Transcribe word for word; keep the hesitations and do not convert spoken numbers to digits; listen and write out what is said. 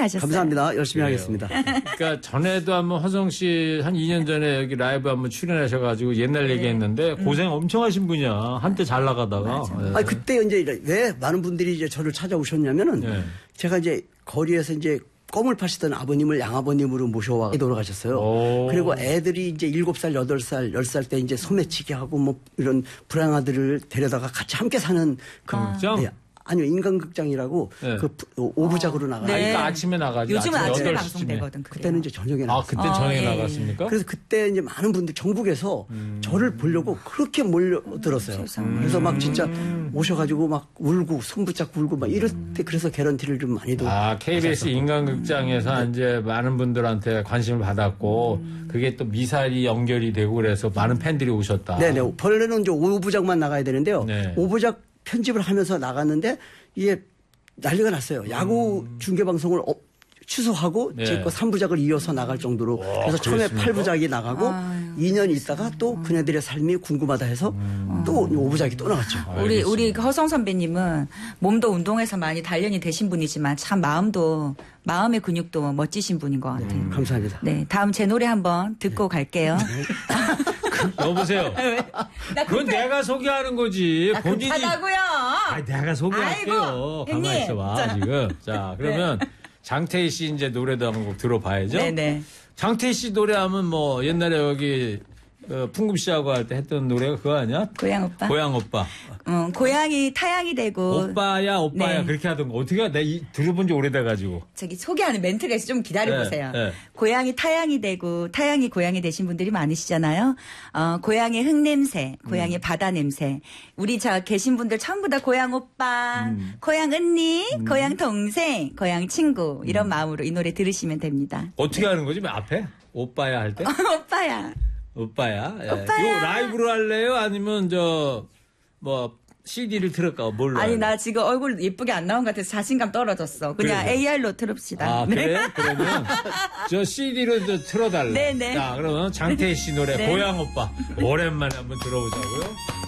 하셨어요. 감사합니다. 열심히 그래요. 하겠습니다. 그러니까 전에도 한번 허성 씨 한 이 년 전에 여기 라이브 한번 출연하셔가지고 옛날 네. 얘기했는데 고생 음. 엄청 하신 분이야. 한때 잘 나가다가. 네. 아니 그때 이제 왜 많은 분들이 이제 저를 찾아오셨냐면은 네. 제가 이제 거리에서 이제 껌을 파시던 아버님을 양아버님으로 모셔와 돌아가셨어요. 오. 그리고 애들이 이제 일곱 살, 여덟 살, 열 살 때 이제 소매치기 하고 뭐 이런 불량아들을 데려다가 같이 함께 사는 그. 아. 네. 아니요, 인간극장이라고 네. 그 오부작으로 나가요. 네. 그러니까 아침에 나가죠. 요즘은 아침에, 아침에 방송되거든. 그때는 이제 저녁에 나갔어요. 아, 그때 저녁에 아, 나갔습니까? 예. 그래서 그때 이제 많은 분들 전국에서 음. 저를 보려고 그렇게 몰려들었어요. 음. 그래서 막 진짜 오셔가지고 막 울고 손 붙잡고 울고 막 이럴 때 그래서 개런티를 좀 많이도. 아, 케이비에스 인간극장에서 음. 이제 많은 분들한테 관심을 받았고 음. 그게 또 미사일이 연결이 되고 그래서 많은 팬들이 오셨다. 네네. 원래는 이제 오부작만 나가야 되는데요. 네. 오부작 편집을 하면서 나갔는데 이게 난리가 났어요. 야구 음. 중계방송을 어, 취소하고 네. 제 거 삼 부작을 이어서 나갈 정도로. 와, 그래서 처음에 팔 부작이 나가고 아유. 이 년 있다가 또 그네들의 삶이 궁금하다 해서 음. 또 오 부작이 또 나갔죠. 우리 우리 허성 선배님은 몸도 운동해서 많이 단련이 되신 분이지만 참 마음도 마음의 근육도 멋지신 분인 것 같아요. 음. 감사합니다. 네, 다음 제 노래 한번 듣고 네. 갈게요. 여보세요. 그건 내가 소개하는 거지. 나 본인이. 급하다고요. 아, 내가 소개할게요. 가만히 있어봐 지금. 자, 그러면 네. 장태희 씨 이제 노래도 한번 곡 들어봐야죠. 네네. 장태희 씨 노래하면 뭐 옛날에 여기 어, 풍금 씨하고 할 때 했던 노래가 그거 아니야? 고향 오빠. 고향 오빠. 응, 고향이 타향이 되고. 오빠야, 오빠야. 네. 그렇게 하던 거. 어떻게, 내가 이, 들어본 지 오래돼가지고. 저기 소개하는 멘트가 있어. 좀 기다려보세요. 네, 네. 고향이 타향이 되고, 타향이 고향이 되신 분들이 많으시잖아요. 어, 고향의 흙냄새, 고향의 음. 바다 냄새. 우리 저 계신 분들 전부 다 고향 오빠, 음. 고향 언니, 음. 고향 동생, 고향 친구. 이런 음. 마음으로 이 노래 들으시면 됩니다. 어떻게 하는 거지? 앞에? 오빠야 할 때? 오빠야. 오빠야. 예. 오빠야. 이거 라이브로 할래요? 아니면 저 뭐 씨디를 틀을까? 뭘로? 아니 할래요? 나 지금 얼굴 예쁘게 안 나온 것 같아서 자신감 떨어졌어. 그냥 그래서. 에이알로 틀읍시다. 아 네? 그래? 그러면 저 씨디로 저 틀어달래. 네네. 자 그러면 장태희 씨 노래 네. 고향 오빠 오랜만에 한번 들어보자고요.